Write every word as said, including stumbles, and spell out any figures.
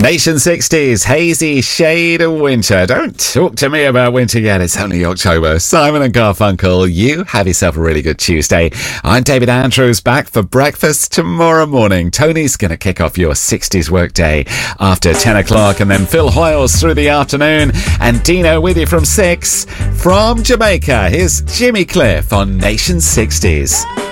Nation sixties, hazy shade of winter. Don't talk to me about winter yet. It's only October. Simon and Garfunkel, you have yourself a really good Tuesday. I'm David Andrews, back for breakfast tomorrow morning. Tony's going to kick off your sixties workday after ten o'clock, and then Phil Hoyles through the afternoon, and Dino with you from six. From Jamaica, here's Jimmy Cliff on Nation sixties.